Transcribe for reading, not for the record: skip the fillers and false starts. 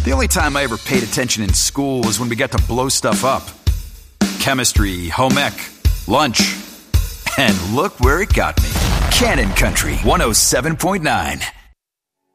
The only time I ever paid attention in school was when we got to blow stuff up. Chemistry, home ec, lunch. And look where it got me. Cannon Country 107.9.